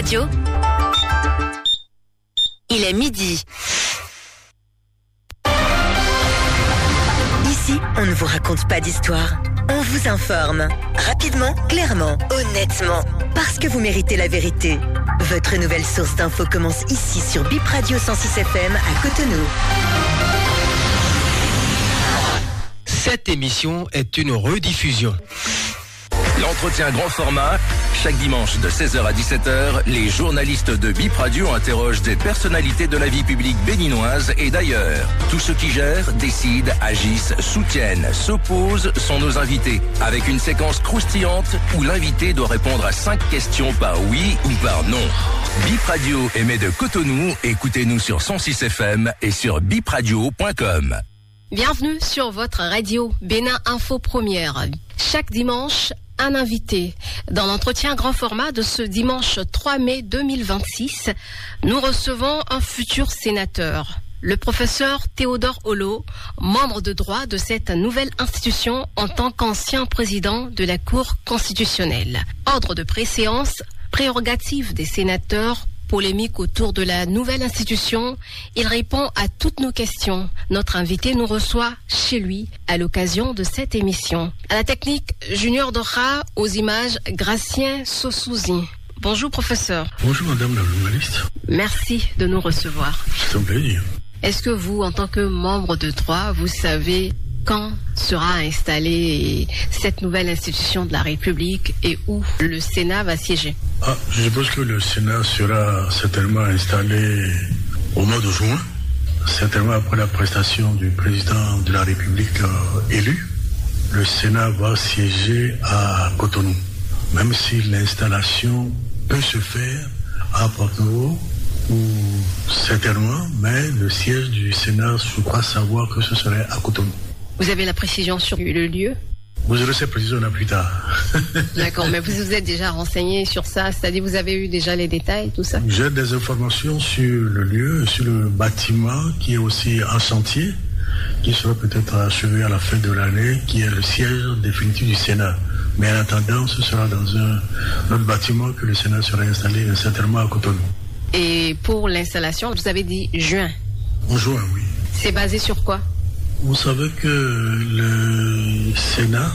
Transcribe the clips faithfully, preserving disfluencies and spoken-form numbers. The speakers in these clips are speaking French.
Radio. Il est midi. Ici, on ne vous raconte pas d'histoire. On vous informe. Rapidement, clairement, honnêtement. Parce que vous méritez la vérité. Votre nouvelle source d'infos commence ici sur Bip Radio cent six F M à Cotonou. Cette émission est une rediffusion. L'entretien grand format, chaque dimanche de seize heures à dix-sept heures, les journalistes de Bip Radio interrogent des personnalités de la vie publique béninoise et d'ailleurs. Tous ceux qui gèrent, décident, agissent, soutiennent, s'opposent sont nos invités, avec une séquence croustillante où l'invité doit répondre à cinq questions par oui ou par non. Bip Radio émet de Cotonou, écoutez-nous sur cent six F M et sur bip radio point com. Bienvenue sur votre radio Bénin Info Première. Chaque dimanche, un invité. Dans l'entretien grand format de ce dimanche trois mai deux mille vingt-six, nous recevons un futur sénateur, le professeur Théodore Hollo, membre de droit de cette nouvelle institution en tant qu'ancien président de la Cour constitutionnelle. Ordre de préséance, prérogatives des sénateurs, polémique autour de la nouvelle institution, il répond à toutes nos questions. Notre invité nous reçoit chez lui à l'occasion de cette émission. À la technique, Junior Dora, aux images, Gracien Sosouzi. Bonjour professeur. Bonjour madame la journaliste. Merci de nous recevoir. C'est un plaisir. Est-ce que vous, en tant que membre de droit, vous savez quand sera installée cette nouvelle institution de la République et où le Sénat va siéger? Ah, je suppose que le Sénat sera certainement installé au mois de juin, certainement après la prestation du président de la République euh, élu. Le Sénat va siéger à Cotonou, même si l'installation peut se faire à Porto-Novo ou certainement, mais le siège du Sénat, je crois savoir que ce serait à Cotonou. Vous avez la précision sur le lieu? Vous aurez cette précision là plus tard. D'accord, mais vous vous êtes déjà renseigné sur ça, c'est-à-dire vous avez eu déjà les détails, tout ça? J'ai des informations sur le lieu, sur le bâtiment qui est aussi en chantier, qui sera peut-être achevé à la fin de l'année, qui est le siège définitif du Sénat. Mais en attendant, ce sera dans un autre bâtiment que le Sénat sera installé certainement à Cotonou. Et pour l'installation, vous avez dit juin? En juin, oui. C'est basé sur quoi? Vous savez que le Sénat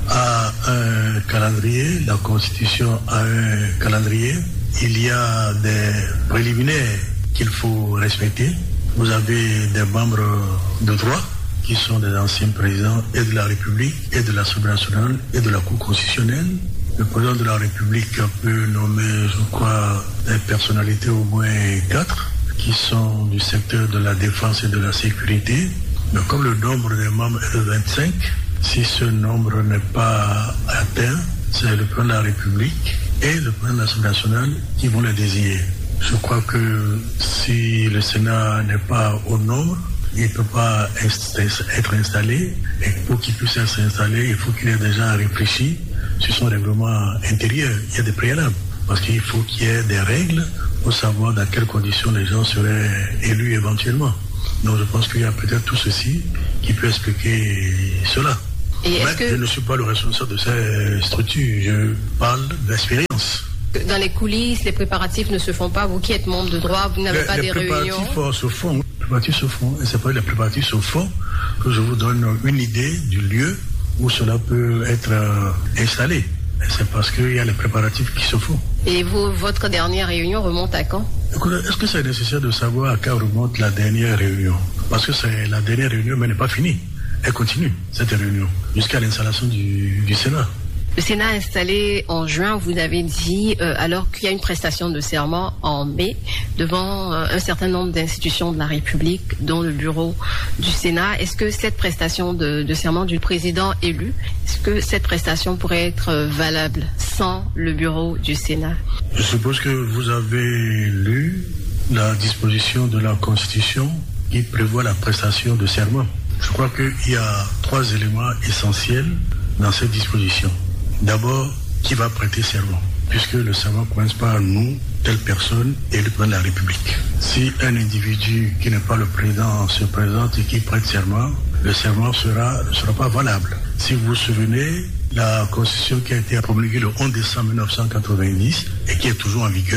a un calendrier, la Constitution a un calendrier. Il y a des préliminaires qu'il faut respecter. Vous avez des membres de droit qui sont des anciens présidents et de la République et de l'Assemblée nationale et de la Cour constitutionnelle. Le président de la République peut nommer, je crois, des personnalités au moins quatre qui sont du secteur de la défense et de la sécurité. Mais comme le nombre des membres est de vingt-cinq, si ce nombre n'est pas atteint, c'est le président de la République et le président de l'Assemblée nationale qui vont le désigner. Je crois que si le Sénat n'est pas au nombre, il ne peut pas être installé. Et pour qu'il puisse être installé, il faut qu'il ait déjà réfléchi sur son règlement intérieur. Il y a des préalables. Parce qu'il faut qu'il y ait des règles pour savoir dans quelles conditions les gens seraient élus éventuellement. Donc je pense qu'il y a peut-être tout ceci qui peut expliquer cela. Et Mais que... je ne suis pas le responsable de ces structures, je parle d'expérience. Dans les coulisses, les préparatifs ne se font pas. Vous qui êtes membre de droit, vous n'avez les, pas les des réunions? Les préparatifs se font, les préparatifs se font, et c'est pas les préparatifs se font que je vous donne une idée du lieu où cela peut être euh, installé. Et c'est parce qu'il y a les préparatifs qui se font. Et vous, votre dernière réunion remonte à quand? Écoutez, est-ce que c'est nécessaire de savoir à quand remonte la dernière réunion? Parce que c'est la dernière réunion, mais elle n'est pas finie. Elle continue, cette réunion, jusqu'à l'installation du, du Sénat. Le Sénat installé en juin, vous avez dit, euh, alors qu'il y a une prestation de serment en mai devant euh, un certain nombre d'institutions de la République, dont le bureau du Sénat. Est-ce que cette prestation de, de serment du président élu, est-ce que cette prestation pourrait être valable sans le bureau du Sénat? Je suppose que vous avez lu la disposition de la Constitution qui prévoit la prestation de serment. Je crois qu'il y a trois éléments essentiels dans cette disposition. D'abord, qui va prêter serment? Puisque le serment commence par nous, telle personne, et le président de la République. Si un individu qui n'est pas le président se présente et qui prête serment, le serment sera, ne sera pas valable. Si vous vous souvenez, la Constitution qui a été promulguée le onze décembre mille neuf cent quatre-vingt-dix et qui est toujours en vigueur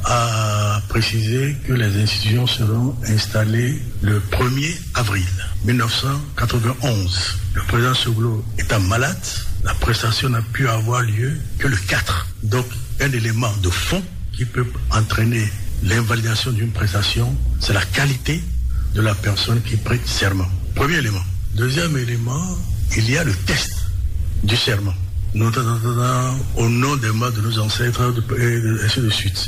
a précisé que les institutions seront installées le premier avril mille neuf cent quatre-vingt-onze. Le président Soglo étant malade, la prestation n'a pu avoir lieu que le quatre. Donc, un élément de fond qui peut entraîner l'invalidation d'une prestation, c'est la qualité de la personne qui prête serment. Premier élément. Deuxième élément, il y a le test du serment. Notamment au nom des morts de nos ancêtres, et ainsi de suite.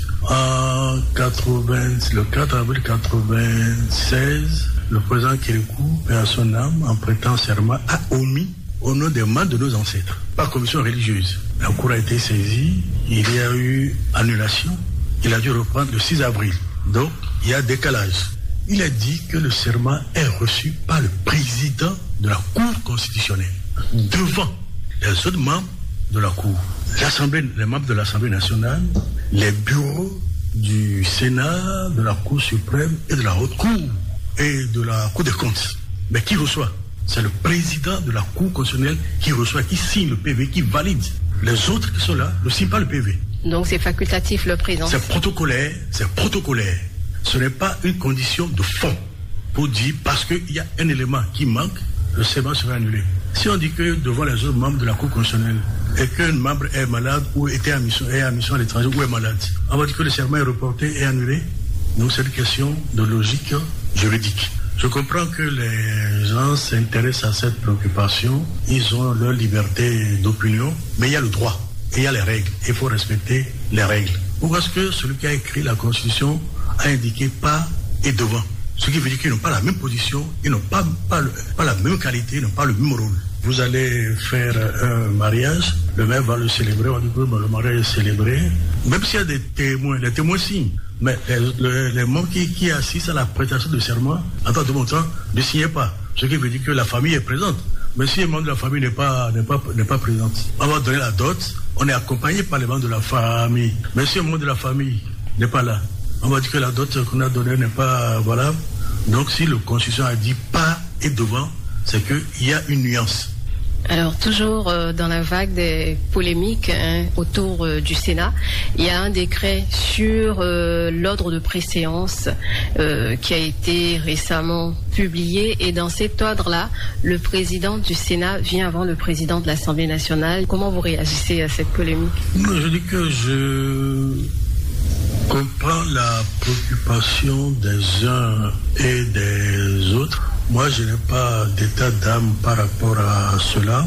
En quatre-vingts, le quatre avril quatre-vingt-seize, le président Kérékou, père à son âme, en prêtant serment, a omis au nom des morts de nos ancêtres, par commission religieuse. La cour a été saisie, il y a eu annulation, il a dû reprendre le six avril. Donc, il y a décalage. Il a dit que le serment est reçu par le président de la Cour constitutionnelle, devant les autres membres de la Cour, l'Assemblée, les membres de l'Assemblée nationale, les bureaux du Sénat, de la Cour suprême et de la Haute Cour et de la Cour des comptes. Mais qui reçoit? C'est le président de la Cour constitutionnelle qui reçoit, qui signe le P V, qui valide. Les autres qui sont là ne signent pas le P V. Donc c'est facultatif le président. C'est protocolaire, c'est protocolaire. Ce n'est pas une condition de fond pour dire parce qu'il y a un élément qui manque, le serment sera annulé. Si on dit que devant les autres membres de la Cour constitutionnelle et qu'un membre est malade ou était à mission, est à mission à l'étranger ou est malade, on va dire que le serment est reporté et annulé. Donc c'est une question de logique juridique. Je comprends que les gens s'intéressent à cette préoccupation, ils ont leur liberté d'opinion, mais il y a le droit et il y a les règles. Il faut respecter les règles. Pourquoi est-ce que celui qui a écrit la Constitution a indiqué pas et devant? Ce qui veut dire qu'ils n'ont pas la même position, ils n'ont pas, pas, le, pas la même qualité, ils n'ont pas le même rôle. Vous allez faire un mariage, le maire va le célébrer, on dit que le mariage est célébré, même s'il y a des témoins, les témoins signent. Mais les, les, les membres qui, qui assistent à la prestation de serment, en temps de bon temps, ne signent pas. Ce qui veut dire que la famille est présente. Mais si un membre de la famille n'est pas, n'est pas, n'est pas présent, on va donner la dot, on est accompagné par les membres de la famille. Mais si un membre de la famille n'est pas là, on va dire que la dot qu'on a donnée n'est pas valable. Donc si le Constitution a dit pas et devant, c'est qu'il y a une nuance. Alors toujours euh, dans la vague des polémiques hein, autour euh, du Sénat, il y a un décret sur euh, l'ordre de préséance euh, qui a été récemment publié et dans cet ordre-là, le président du Sénat vient avant le président de l'Assemblée nationale. Comment vous réagissez à cette polémique? Non, je dis que je comprends la préoccupation des uns et des autres. Moi, je n'ai pas d'état d'âme par rapport à cela.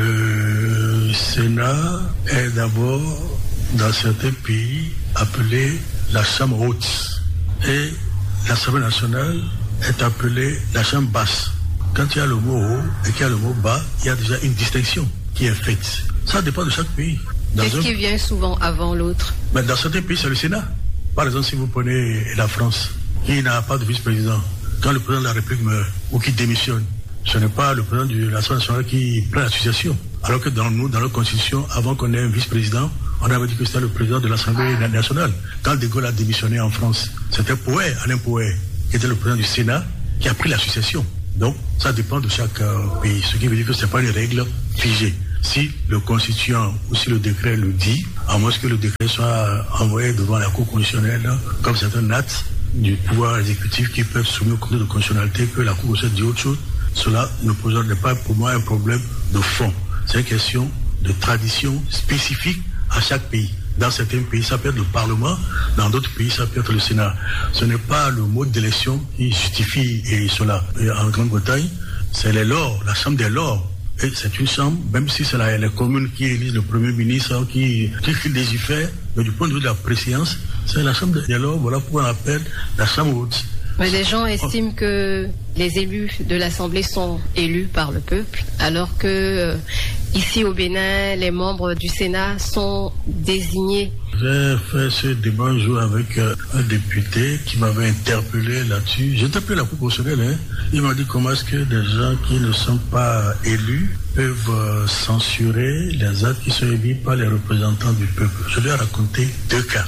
Le Sénat est d'abord, dans certains pays, appelé la Chambre haute. Et l'Assemblée nationale est appelée la Chambre basse. Quand il y a le mot haut et qu'il y a le mot bas, il y a déjà une distinction qui est faite. Ça dépend de chaque pays. Qu'est-ce un... qui vient souvent avant l'autre? Mais dans certains pays, c'est le Sénat. Par exemple, si vous prenez la France, qui n'a pas de vice-président, quand le président de la République meurt ou qui démissionne, ce n'est pas le président de l'Assemblée nationale qui prend la succession. Alors que dans nous, dans notre constitution, avant qu'on ait un vice-président, on avait dit que c'était le président de l'Assemblée nationale. Quand De Gaulle a démissionné en France, c'était Poher, Alain Poher, qui était le président du Sénat, qui a pris la succession. Donc, ça dépend de chaque euh, pays. Ce qui veut dire que ce n'est pas une règle figée. Si le constituant ou si le décret le dit, à moins que le décret soit envoyé devant la Cour constitutionnelle, comme c'est un acte du pouvoir exécutif qui peuvent soumettre au contrôle de constitutionnalité, que la Cour constitutionnelle dit autre chose, cela ne pose pas pour moi un problème de fond. C'est une question de tradition spécifique à chaque pays. Dans certains pays, ça peut être le Parlement, dans d'autres pays, ça peut être le Sénat. Ce n'est pas le mode d'élection qui justifie et cela. Et en Grande-Bretagne, c'est les lords, la Chambre des lords. Et c'est une chambre, même si c'est la, les communes qui élisent le Premier ministre, qui, qui légifèrent, mais du point de vue de la préséance, c'est la Chambre des lords, voilà pourquoi on appelle la Chambre haute. Mais les gens estiment que les élus de l'Assemblée sont élus par le peuple, alors que euh, ici au Bénin, les membres du Sénat sont désignés. J'ai fait ce débat un jour avec euh, un député qui m'avait interpellé là-dessus. J'ai interpellé la Cour constitutionnelle. Hein. Il m'a dit comment est-ce que des gens qui ne sont pas élus peuvent euh, censurer les actes qui sont élus par les représentants du peuple. Je lui ai raconté deux cas.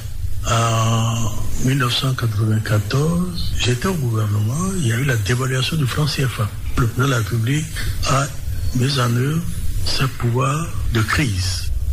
En mille neuf cent quatre-vingt-quatorze, j'étais au gouvernement, il y a eu la dévaluation du franc C F A. Le président de la République a mis en œuvre ses pouvoirs de crise.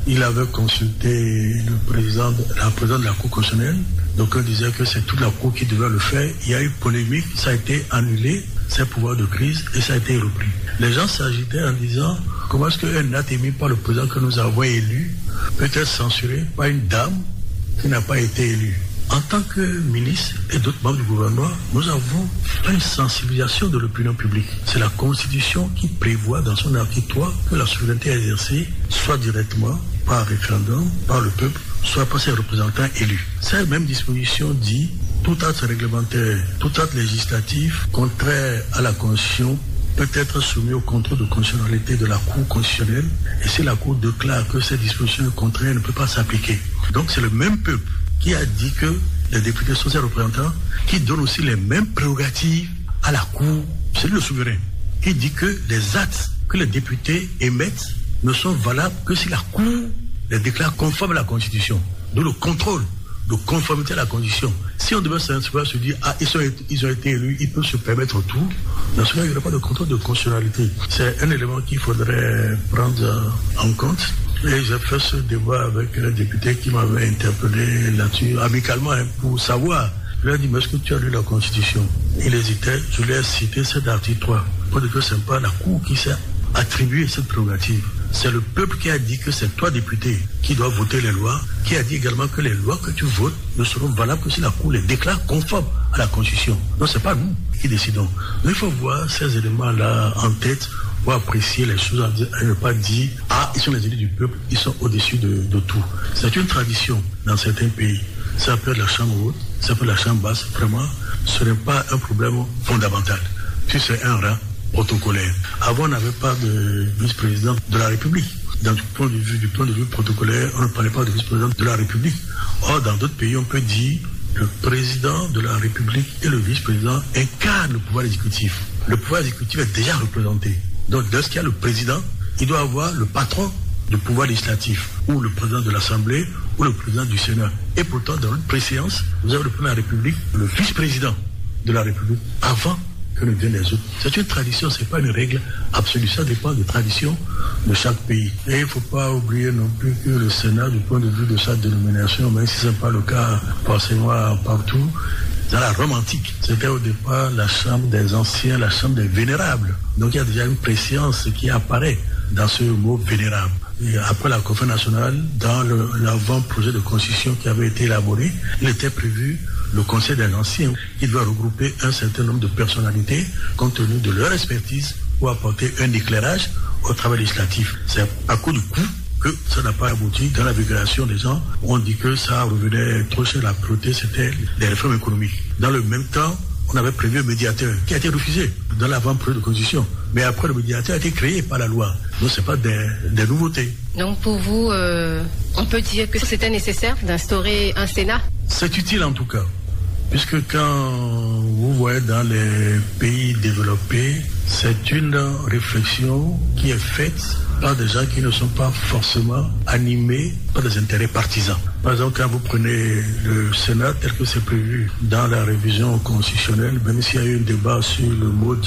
il avait consulté le président, la présidente de la Cour constitutionnelle. Donc on disait que c'est toute la Cour qui devait le faire. Il y a eu polémique, ça a été annulé, ces pouvoirs de crise, et ça a été repris. Les gens s'agitaient en disant comment est-ce qu'un acte émis par le président que nous avons élu peut être censuré par une dame qui n'a pas été élue. En tant que ministre et d'autres membres du gouvernement, nous avons une sensibilisation de l'opinion publique. C'est la Constitution qui prévoit dans son article trois que la souveraineté est exercée soit directement par référendum, par le peuple, soit par ses représentants élus. Cette même disposition dit tout acte réglementaire, tout acte législatif contraire à la Constitution peut être soumis au contrôle de constitutionnalité de la Cour constitutionnelle, et si la Cour déclare que cette disposition contraire ne peut pas s'appliquer. Donc c'est le même peuple qui a dit que les députés sont ses représentants, qui donnent aussi les mêmes prérogatives à la Cour, c'est le souverain. Il dit que les actes que les députés émettent ne sont valables que si la Cour les déclare conformes à la Constitution. D'où le contrôle de conformité à la Constitution. Si on devait s'inscrire se dire, ah, ils, sont, ils ont été élus, ils peuvent se permettre tout, dans ce cas, il n'y aurait pas de contrôle de constitutionnalité. C'est un élément qu'il faudrait prendre en compte. Et j'ai fait ce débat avec un député qui m'avait interpellé là-dessus, amicalement, hein, pour savoir. Je lui ai dit, mais est-ce que tu as lu la Constitution? Il hésitait, je lui ai cité cet article trois. Pour dire que ce n'est pas la Cour qui s'est attribué cette prérogative. C'est le peuple qui a dit que c'est toi, député, qui dois voter les lois, qui a dit également que les lois que tu votes ne seront valables que si la Cour les déclare conformes à la Constitution. Non, ce n'est pas nous qui décidons. Mais il faut voir ces éléments-là en tête pour apprécier les choses et ne pas dire « Ah, ils sont les élus du peuple, ils sont au-dessus de, de tout ». C'est une tradition dans certains pays. Ça s'appelle la chambre haute, ça s'appelle la chambre basse. Vraiment, ce n'est pas un problème fondamental. Puis c'est un rang protocolaire. Avant, on n'avait pas de vice-président de la République. Dans du point de vue, du point de vue protocolaire, on ne parlait pas de vice-président de la République. Or, dans d'autres pays, on peut dire le président de la République et le vice-président incarnent le pouvoir exécutif. Le pouvoir exécutif est déjà représenté. Donc, lorsqu'il y a le président, il doit avoir le patron du pouvoir législatif, ou le président de l'Assemblée, ou le président du Sénat. Et pourtant, dans notre préséance, vous avez le président de la République, le vice-président de la République, avant que ne viennent les autres. C'est une tradition, ce n'est pas une règle absolue. Ça dépend des traditions de chaque pays. Et il ne faut pas oublier non plus que le Sénat, du point de vue de sa dénomination, même si ce n'est pas le cas forcément partout, dans la Rome antique, c'était au départ la chambre des anciens, la chambre des vénérables. Donc il y a déjà une préscience qui apparaît dans ce mot vénérable. Et après la conférence nationale, dans le, l'avant-projet de constitution qui avait été élaboré, il était prévu le Conseil des anciens qui doit regrouper un certain nombre de personnalités compte tenu de leur expertise pour apporter un éclairage au travail législatif. C'est à cause du coup que ça n'a pas abouti. Dans la vulgarisation des gens, on dit que ça revenait trop cher. La priorité, c'était les réformes économiques. Dans le même temps, on avait prévu un médiateur qui a été refusé dans l'avant-projet de constitution. Mais après, le médiateur a été créé par la loi. Donc, ce n'est pas des, des nouveautés. Donc, pour vous, euh, on peut dire que c'était nécessaire d'instaurer un Sénat? C'est utile en tout cas. Puisque quand vous voyez dans les pays développés, c'est une réflexion qui est faite par des gens qui ne sont pas forcément animés par des intérêts partisans. Par exemple, quand vous prenez le Sénat tel que c'est prévu dans la révision constitutionnelle, même s'il y a eu un débat sur le mode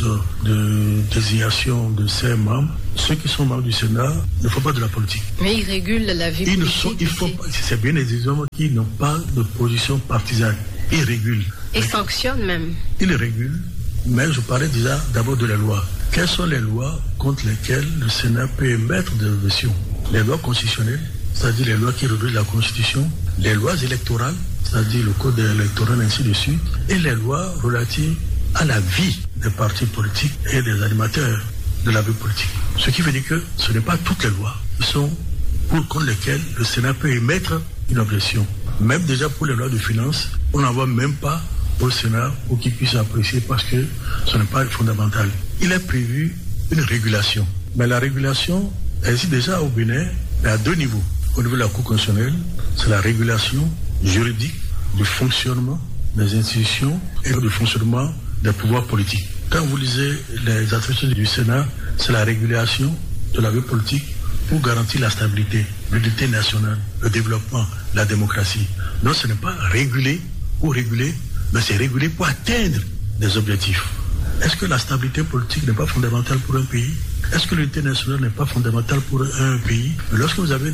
de désignation de ses membres, ceux qui sont membres du Sénat ne font pas de la politique. Mais ils régulent la vie ils politique. Ne sont, ils font, c'est bien des hommes qui n'ont pas de position partisane. Ils régulent. Et sanctionnent même. Ils régulent, mais je parlais déjà d'abord de la loi. Quelles sont les lois contre lesquelles le Sénat peut émettre des versions? Les lois constitutionnelles, c'est-à-dire les lois qui régulent la Constitution, les lois électorales, c'est-à-dire le code électoral, ainsi de suite, et les lois relatives à la vie des partis politiques et des animateurs de la vie politique. Ce qui veut dire que ce n'est pas toutes les lois qui sont pour contre lesquelles le Sénat peut émettre une objection. Même déjà pour les lois de finances, on n'en voit même pas au Sénat pour qu'ils puissent apprécier parce que ce n'est pas fondamental. Il est prévu une régulation. Mais la régulation existe déjà au Bénin, mais à deux niveaux. Au niveau de la Cour constitutionnelle, c'est la régulation juridique du fonctionnement des institutions et du fonctionnement des pouvoirs politiques. Quand vous lisez les attributions du Sénat, c'est la régulation de la vie politique pour garantir la stabilité, l'unité nationale, le développement, la démocratie. Donc ce n'est pas réguler pour réguler, mais c'est réguler pour atteindre des objectifs. Est-ce que la stabilité politique n'est pas fondamentale pour un pays? Est-ce que l'unité nationale n'est pas fondamentale pour un pays? Mais lorsque vous avez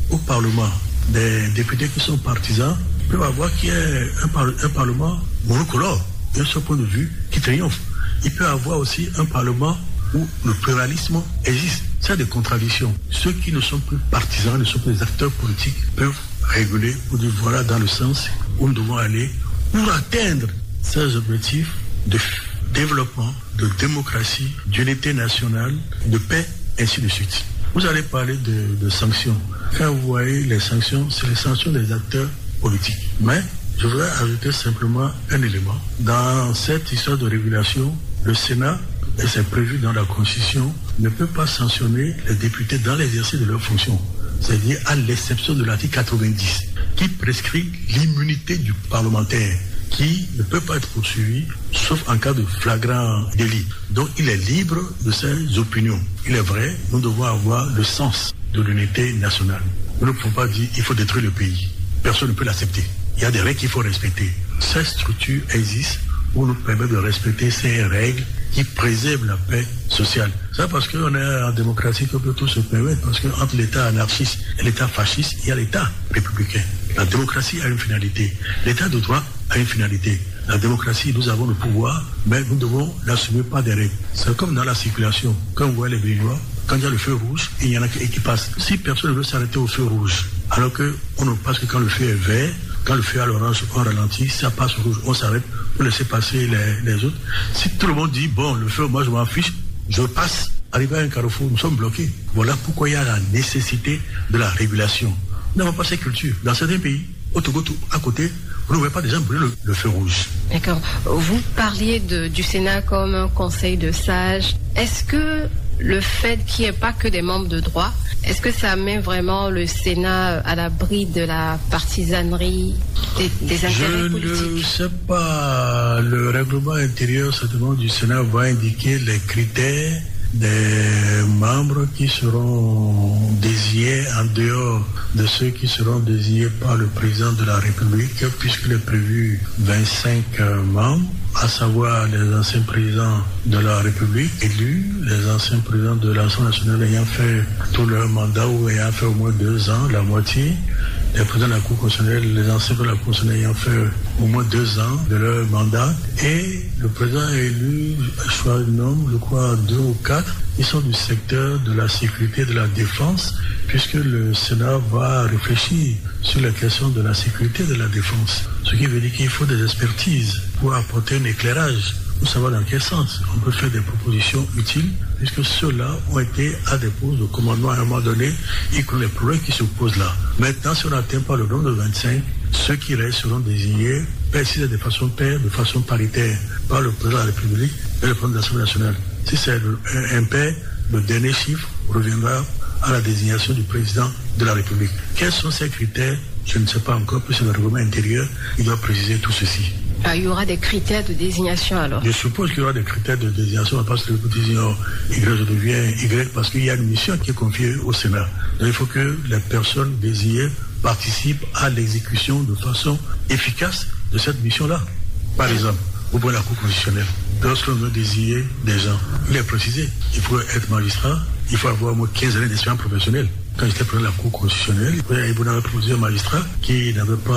au Parlement des députés qui sont partisans, il peut avoir qu'il y ait un, par- un Parlement monocolore, d'un seul point de vue, qui triomphe. Il peut avoir aussi un Parlement où le pluralisme existe. C'est des contradictions. Ceux qui ne sont plus partisans, ne sont plus des acteurs politiques, peuvent réguler pour dire voilà dans le sens où nous devons aller pour atteindre ces objectifs de développement, de démocratie, d'unité nationale, de paix, ainsi de suite. Vous allez parler de, de sanctions. Quand vous voyez les sanctions, c'est les sanctions des acteurs politiques. Mais je voudrais ajouter simplement un élément. Dans cette histoire de régulation, le Sénat, et c'est prévu dans la Constitution, ne peut pas sanctionner les députés dans l'exercice de leurs fonctions. C'est-à-dire à l'exception de l'article quatre-vingt-dix, qui prescrit l'immunité du parlementaire, qui ne peut pas être poursuivi, sauf en cas de flagrant délit. Donc il est libre de ses opinions. Il est vrai, nous devons avoir le sens de l'unité nationale. Nous ne pouvons pas dire qu'il faut détruire le pays. Personne ne peut l'accepter. Il y a des règles qu'il faut respecter. Ces structures existent pour nous permettre de respecter ces règles qui préservent la paix sociale. C'est parce qu'on est en démocratie qu'on peut tout se permettre, parce qu'entre l'État anarchiste et l'État fasciste, il y a l'État républicain. La démocratie a une finalité. L'État de droit a une finalité. La démocratie, nous avons le pouvoir, mais nous devons l'assumer par des règles. C'est comme dans la circulation. Quand on voit les Béninois, quand il y a le feu rouge, il y en a qui, qui passent. Si personne ne veut s'arrêter au feu rouge, alors qu'on ne passe que quand le feu est vert, quand le feu à l'orange, on ralentit, ça passe au rouge, on s'arrête pour laisser passer les, les autres. Si tout le monde dit, bon, le feu, moi je m'en fiche, je passe, arrivé à un carrefour, nous sommes bloqués. Voilà pourquoi il y a la nécessité de la régulation. Nous n'avons pas cette culture. Dans certains pays, au Togo, tout, à côté, vous ne voyez pas des gens brûler le, le feu rouge. D'accord. Vous parliez de, du Sénat comme un conseil de sages. Est-ce que le fait qu'il n'y ait pas que des membres de droit, est-ce que ça met vraiment le Sénat à l'abri de la partisanerie, des, des intérêts Je politiques? Je ne sais pas. Le règlement intérieur certainement du Sénat va indiquer les critères des membres qui seront désignés en dehors de ceux qui seront désignés par le président de la République, puisqu'il est prévu vingt-cinq membres, à savoir les anciens présidents de la République élus, les anciens présidents de l'Assemblée nationale ayant fait tout leur mandat ou ayant fait au moins deux ans, la moitié, les présidents de la Cour constitutionnelle, les anciens de la Cour constitutionnelle ayant fait au moins deux ans de leur mandat, et le président élu, choix de nombre, je crois deux ou quatre, ils sont du secteur de la sécurité et de la défense, puisque le Sénat va réfléchir sur la question de la sécurité et de la défense. Ce qui veut dire qu'il faut des expertises pour apporter un éclairage, pour savoir dans quel sens on peut faire des propositions utiles, puisque ceux-là ont été à des postes de commandement à un moment donné, y compris les problèmes qui se posent là. Maintenant, si on n'atteint pas le nombre de vingt-cinq, ceux qui restent seront désignés, précisés de façon paire, de façon paritaire, par le président de la République et le président de l'Assemblée nationale. Si c'est impair, le dernier chiffre reviendra à la désignation du président de la République. Quels sont ces critères? Je ne sais pas encore, puisque le règlement intérieur, il doit préciser tout ceci. Ah, il y aura des critères de désignation alors? Je suppose qu'il y aura des critères de désignation, parce que le désignation Y devient Y, parce qu'il y a une mission qui est confiée au Sénat. Donc il faut que les personnes désignées participent à l'exécution de façon efficace de cette mission-là. Par exemple, au point de la Cour constitutionnelle, lorsqu'on veut désigner des gens, il est précisé, il faut être magistrat, il faut avoir au moins quinze années d'expérience professionnelle. Quand j'étais président de la Cour constitutionnelle, il y avait plusieurs magistrats qui n'avaient pas